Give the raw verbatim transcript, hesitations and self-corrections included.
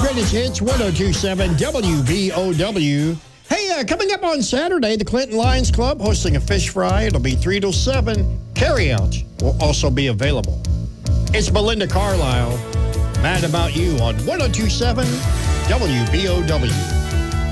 Greatest Hits, one oh two point seven W B O W. Hey, uh, coming up on Saturday, the Clinton Lions Club hosting a fish fry. It'll be three till seven. Carryout will also be available. It's Belinda Carlisle, Mad About You on one oh two point seven W B O W.